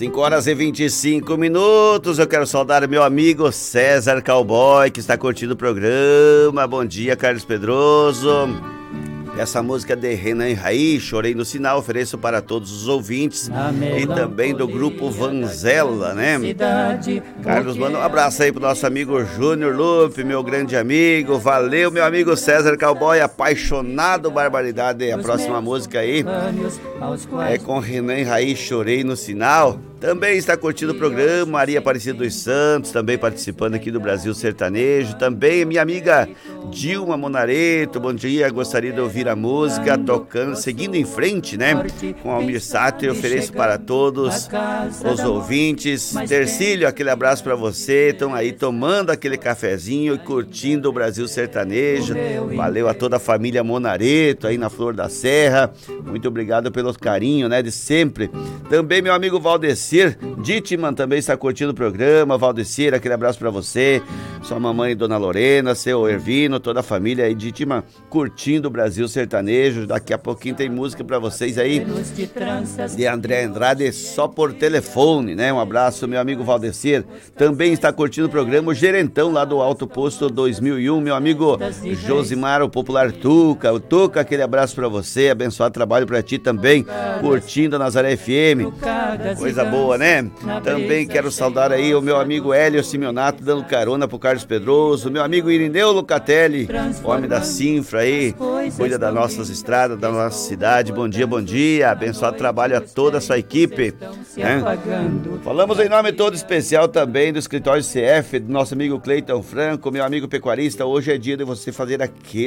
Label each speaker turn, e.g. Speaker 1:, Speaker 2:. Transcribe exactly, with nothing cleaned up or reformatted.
Speaker 1: cinco horas e vinte e cinco minutos, eu quero saudar meu amigo César Cowboy, que está curtindo o programa. Bom dia, Carlos Pedroso. Essa música de Renan Raí, Chorei no Sinal, ofereço para todos os ouvintes e também do grupo Vanzella, né? Carlos, manda um abraço aí pro nosso amigo Júnior Lupe, meu grande amigo. Valeu, meu amigo César Cowboy, apaixonado, barbaridade. A próxima música aí é com Renan Raí, Chorei no Sinal. Também está curtindo o programa Maria Aparecida dos Santos, também participando aqui do Brasil Sertanejo. Também minha amiga Dilma Monareto, bom dia, gostaria de ouvir a música tocando, seguindo em frente, né? Com Almir Sater, ofereço para todos os ouvintes. Tercílio, aquele abraço para você, estão aí tomando aquele cafezinho e curtindo o Brasil Sertanejo. Valeu a toda a família Monareto aí na Flor da Serra, muito obrigado pelo carinho, né, de sempre. Também meu amigo Valdecir Dittmann também está curtindo o programa. Valdecir, aquele abraço para você, sua mamãe Dona Lorena, seu Ervino, toda a família aí, Dittmann, curtindo o Brasil Sertanejo. Daqui a pouquinho tem música para vocês aí de André Andrade, só por telefone, né? Um abraço, meu amigo Valdecir. Também está curtindo o programa o Gerentão lá do Alto Posto dois mil e um, meu amigo Josimar, o popular Tuca. O Tuca, aquele abraço para você, abençoado trabalho para ti também, curtindo a Nazaré F M. Coisa boa, né? Também quero saudar aí o meu amigo Hélio Simeonato, dando carona pro Carlos Pedroso, meu amigo Irineu Lucatelli, homem da Sinfra aí, cuida das nossas estradas, da nossa cidade. Bom dia, bom dia, abençoado trabalho a toda a sua equipe, né? Falamos em nome todo especial também do escritório C F, do nosso amigo Cleiton Franco, meu amigo pecuarista. Hoje é dia de você fazer aquele